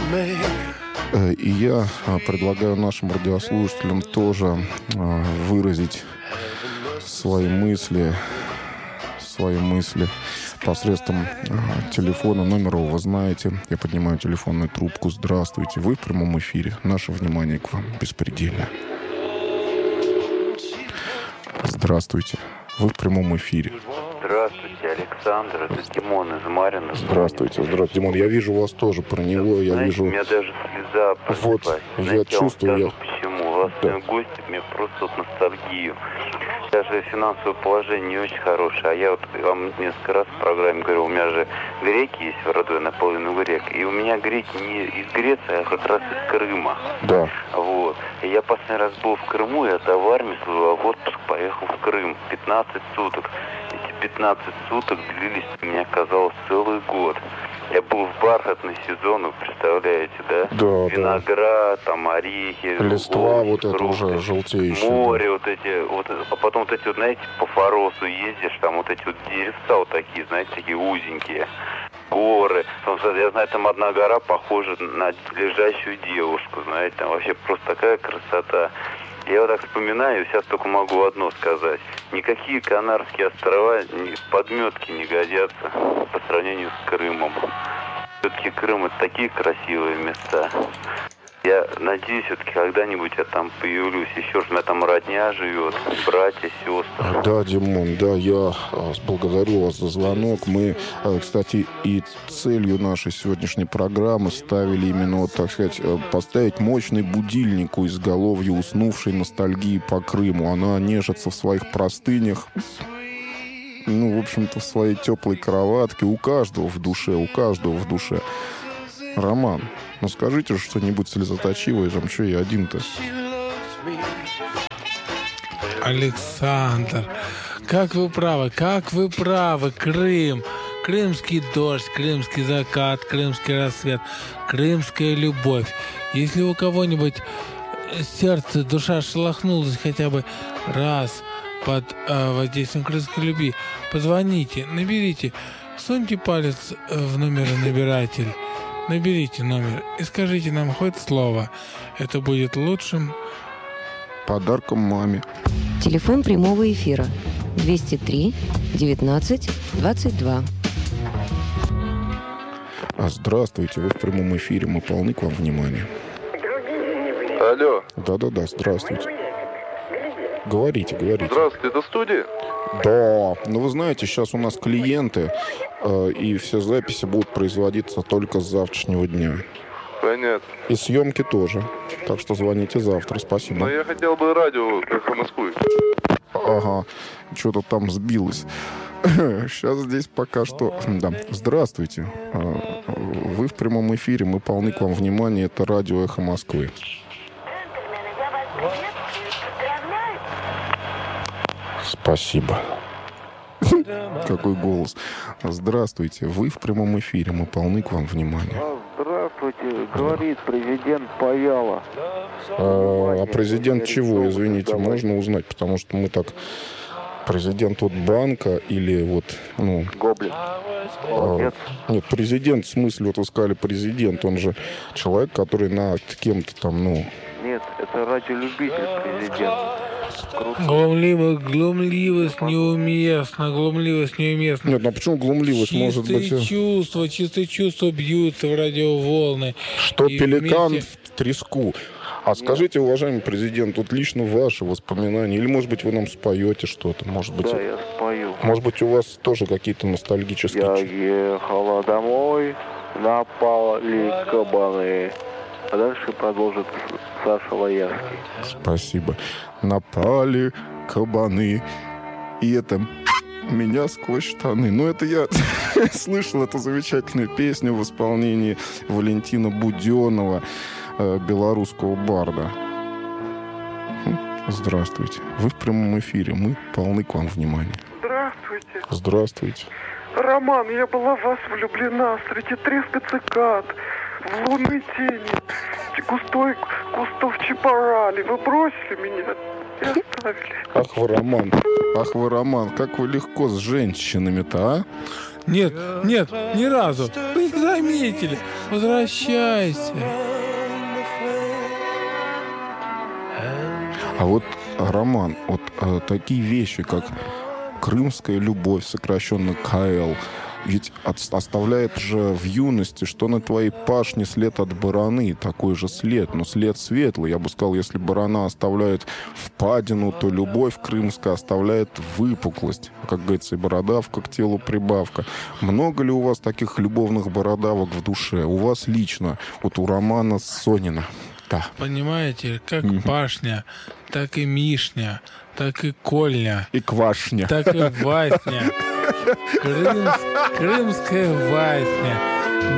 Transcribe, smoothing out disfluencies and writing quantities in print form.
И я предлагаю нашим радиослушателям тоже выразить свои мысли посредством телефона. Номер вы знаете. Я поднимаю телефонную трубку. Здравствуйте. Вы в прямом эфире. Наше внимание к вам беспредельно. Здравствуйте. Вы в прямом эфире. Здравствуйте, Александр. Это Димон из Марина. Здравствуйте. Здравствуйте, Димон. Я вижу вас тоже проняло. Я вижу... У меня даже слеза просыпается. Вот, знаете, я чувствую. Почему? У вас гости, мне просто вот ностальгию. Даже финансовое положение не очень хорошее. А я вот вам несколько раз в программе говорил, у меня же греки есть в роду, я наполовину грек. И у меня греки не из Греции, а как раз из Крыма. Да. Вот. И я последний раз был в Крыму, я в армии служил, а в отпуск поехал в Крым. 15 суток. Эти 15 суток длились, мне казалось, целый год. Я был в бархатный сезон, вы представляете, да? Да, виноград, там орехи, листва, вот это уже желтеющее. Море, да. Вот эти, вот, а потом вот эти вот, знаете, по Форосу ездишь, там вот эти вот деревца вот такие, знаете, такие узенькие. Горы. Я знаю, там одна гора похожа на лежащую девушку, знаете, там вообще просто такая красота. Я вот так вспоминаю, сейчас только могу одно сказать. Никакие Канарские острова в подметке не годятся по сравнению с Крымом. Все-таки Крым — это такие красивые места. Я надеюсь, все-таки когда-нибудь я там появлюсь. Еще раз, у меня там родня живет, братья, сестры. Да, Димон, да, я благодарю вас за звонок. Мы, кстати, и целью нашей сегодняшней программы ставили именно, вот, так сказать, поставить мощный будильник у изголовья уснувшей ностальгии по Крыму. Она нежится в своих простынях. Ну, в общем-то, в своей теплой кроватке. У каждого в душе. Роман, ну скажите же что-нибудь слезоточивое, там что я один-то? Александр, как вы правы, Крым. Крымский дождь, крымский закат, крымский рассвет, крымская любовь. Если у кого-нибудь сердце, душа шелохнулась хотя бы раз под воздействием крымской любви, позвоните, наберите, суньте палец в номеронабиратель. Наберите номер и скажите нам хоть слово. Это будет лучшим подарком маме. Телефон прямого эфира 203 19 22. Здравствуйте, вы в прямом эфире, мы полны к вам внимания. Алло. Да, здравствуйте. Говорите. Здравствуйте, это студия? Да, но вы знаете, сейчас у нас клиенты, и все записи будут производиться только с завтрашнего дня. Понятно. И съемки тоже. Так что звоните завтра, спасибо. Но я хотел бы радио «Эхо Москвы». Ага, что-то там сбилось. Сейчас здесь пока что... Да, здравствуйте. Вы в прямом эфире, мы полны к вам внимания. Это радио «Эхо Москвы». Спасибо. Какой голос. Здравствуйте, вы в прямом эфире, мы полны к вам внимания. Здравствуйте, говорит президент Паяла. А президент чего, извините, можно узнать, потому что мы так... Президент от банка или вот, ну... Гоблин. Нет, президент, в смысле, вот вы сказали президент, он же человек, который над кем-то там, ну... Нет, это радиолюбитель президент. Глумливость неуместна. Нет, ну а почему глумливость может быть? Чистые чувства бьются в радиоволны. Что пеликан в треску. А скажите, уважаемый президент, вот лично ваши воспоминания, или, может быть, вы нам споете что-то, может быть... Да, я спою. Может быть, у вас тоже какие-то ностальгические... Я ехала домой, напали кабаны. А дальше продолжит Саша Лоярский. Спасибо. Напали кабаны. И это меня сквозь штаны. Ну, это я слышал эту замечательную песню в исполнении Валентина Буденова, белорусского барда. Здравствуйте. Вы в прямом эфире. Мы полны к вам внимания. Здравствуйте. Здравствуйте. Роман, я была в вас влюблена среди треск и цикад, в лунной тени, густой кустов чапарали. Вы бросили меня и оставили. Ах вы, Роман, как вы легко с женщинами-то, а? Нет, ни разу. Вы не заметили. Возвращайся. А вот, Роман, вот такие вещи, как крымская любовь, сокращенно КЛ, ведь оставляет же в юности, что на твоей пашне след от бараны, такой же след, но след светлый. Я бы сказал, если барана оставляет впадину, то любовь крымская оставляет выпуклость. Как говорится, и бородавка к телу прибавка. Много ли у вас таких любовных бородавок в душе? У вас лично, вот у Романа Сонина. Да. Понимаете, как пашня, так и мишня, так и кольня. И квашня. Так и васня. Крымская васня.